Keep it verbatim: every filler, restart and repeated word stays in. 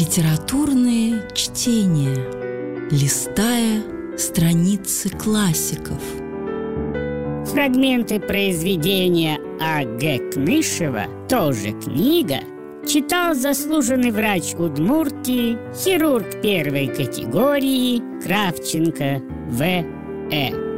Литературные чтения, листая страницы классиков. Фрагменты произведения А Г Кнышева, тоже книга, читал заслуженный врач Удмуртии, хирург первой категории Кравченко В Э